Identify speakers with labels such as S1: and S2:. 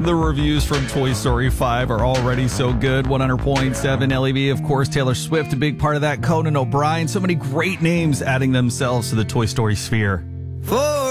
S1: the reviews from Toy Story 5 are already so good. 100.7 LEV, of course, Taylor Swift, a big part of that. Conan O'Brien, so many great names adding themselves to the Toy Story sphere.